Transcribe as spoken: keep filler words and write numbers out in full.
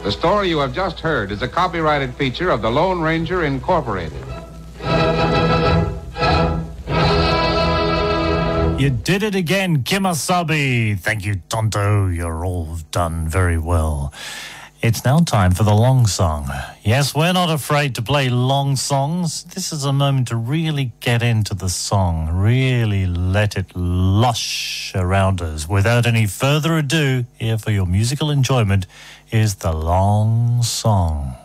The story you have just heard is a copyrighted feature of the Lone Ranger Incorporated. You did it again, Kemosabe. Thank you, Tonto. You're all done very well. It's now time for the long song. Yes, we're not afraid to play long songs. This is a moment to really get into the song, really let it lush around us. Without any further ado, here for your musical enjoyment is the long song.